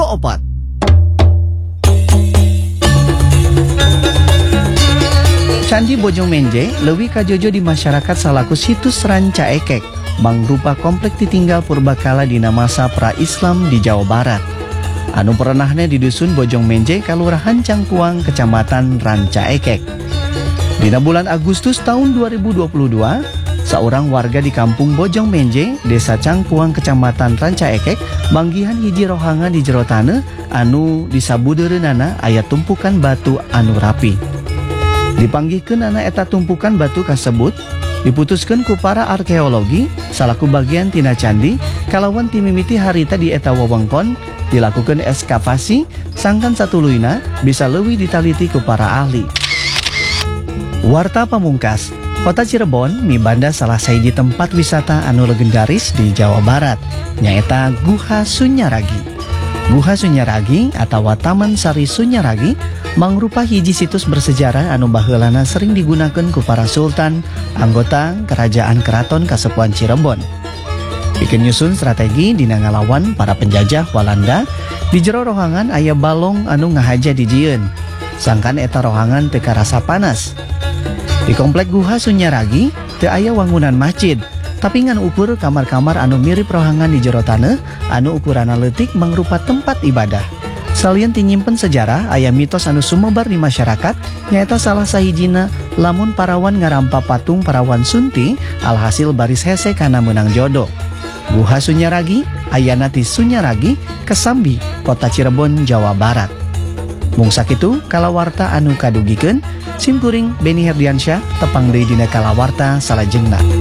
opat. Candi Bojongmenje leuwih kajojo di masyarakat salaku situs ranca ekek, mangrupa komplek ditinggal purbakala dina masa pra-Islam di Jawa Barat. Anu perenahna di dusun Bojongmenje, Kalurahan Cangkuang, Kecamatan Ranca Ekek. Dina bulan Agustus tahun 2022, seorang warga di kampung Bojongmenje, Desa Cangkuang, Kecamatan Ranca Ekek, manggihan hiji rohangan di jero taneuh anu disabudeureunana aya tumpukan batu anu rapi. Dipanggihkeun anak eta tumpukan batu kasebut, diputuskeun ku para arkeologi salaku bagian tina candi, kalawan ti mimiti harita di eta wewengkon dilakukan eskavasi sangkan satuluyna bisa leuwih ditaliti ku para ahli. Warta pamungkas, Kota Cirebon mibanda salah sahiji tempat wisata anu legendaris di Jawa Barat, nyaeta Guha Sunyaragi. Guha Sunyaragi atau Taman Sari Sunyaragi mangrupa hiji situs bersejarah anu baheulana sering digunakan ku para sultan, anggota kerajaan keraton Kasepuhan Cirebon. Pikeun nyusun strategi dina ngalawan para penjajah Walanda, di jero rohangan aya balong anu ngahaja dijieun. Sangkan eta rohangan teu karasa panas. Di komplek Guha Sunyaragi teu aya wangunan masjid, tapi ngan ukur kamar-kamar anu mirip rohangan di jero taneuh anu ukurana leutik mangrupa tempat ibadah. Salieun ti nyimpen sejarah aya mitos anu sumebar di masyarakat, nyaeta salah sahijina lamun parawan ngarampa patung parawan Sunti, alhasil baris hese kana meunang jodoh. Guha Sunyaragi ayana ti Sunyaragi, Kesambi, Kota Cirebon, Jawa Barat. Mung sakitu kalawarta anu kadugikeun, simkuring Beni Herdiansyah tepang deui dina kalawarta salajengna.